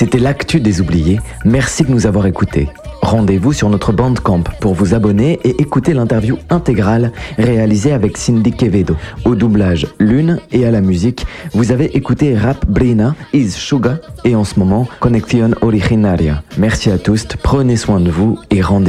C'était l'actu des oubliés. Merci de nous avoir écoutés. Rendez-vous sur notre Bandcamp pour vous abonner et écouter l'interview intégrale réalisée avec Cindy Quevedo. Au doublage Lune et à la musique, vous avez écouté Rap Brina, Is Suga et en ce moment Conexión Originaria. Merci à tous, prenez soin de vous et rendez-vous